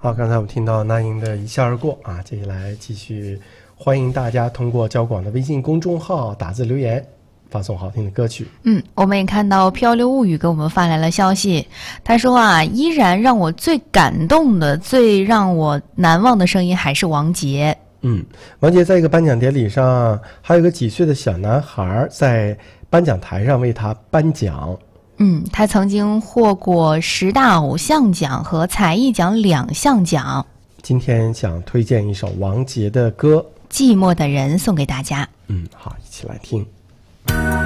好，刚才我们听到那英的一笑而过啊，接下来继续欢迎大家通过交广的微信公众号打字留言，发送好听的歌曲。 我们也看到漂流物语给我们发来了消息，他说啊，依然让我最感动的、最让我难忘的声音还是王杰。 王杰在一个颁奖典礼上，还有一个几岁的小男孩在颁奖台上为他颁奖。 他曾经获过10大偶像奖和才艺奖2项奖。 今天想推荐一首王杰的歌 《寂寞的人》送给大家。 好，一起来听。